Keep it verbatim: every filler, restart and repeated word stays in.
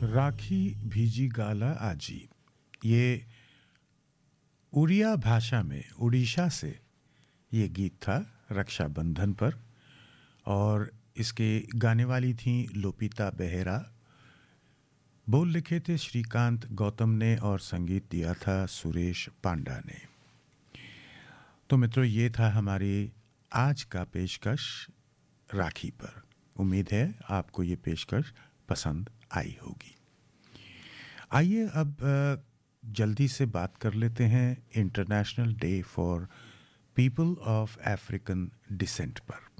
राखी भीजी गाला आजी, ये उड़िया भाषा में उड़ीसा से ये गीत था रक्षाबंधन पर। और इसके गाने वाली थी लोपिता बेहरा। बोल लिखे थे श्रीकांत गौतम ने और संगीत दिया था सुरेश पांडा ने। तो मित्रों, ये था हमारी आज का पेशकश राखी पर। उम्मीद है आपको ये पेशकश पसंद आई होगी। आइए अब जल्दी से बात कर लेते हैं international day for people of African decent पर।